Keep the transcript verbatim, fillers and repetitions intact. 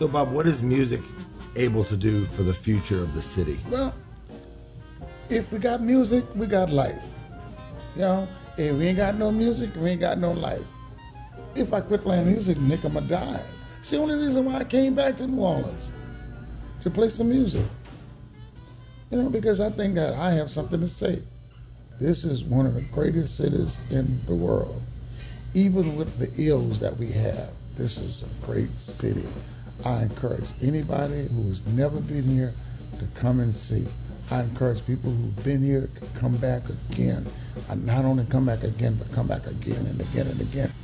So, Bob, what is music able to do for the future of the city? Well, if we got music, we got life. You know, if we ain't got no music, we ain't got no life. If I quit playing music, Nick, I'ma die. It's the only reason why I came back to New Orleans, to play some music. You know, because I think that I have something to say. This is one of the greatest cities in the world. Even with the ills that we have, this is a great city. I encourage anybody who has never been here to come and see. I encourage people who've been here to come back again. And not only come back again, but come back again and again and again.